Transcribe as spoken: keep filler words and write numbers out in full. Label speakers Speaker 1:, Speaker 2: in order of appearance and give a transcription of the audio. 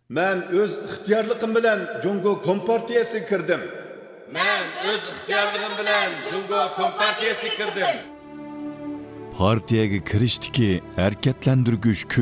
Speaker 1: Men o'z ixtiyorligim bilan Jungo Kompartiyasiga kirdim.
Speaker 2: Men o'z ixtiyorligim bilan Jungo Kompartiyasiga kirdim.
Speaker 3: Partiyaga kirishdiki harakatlantirgich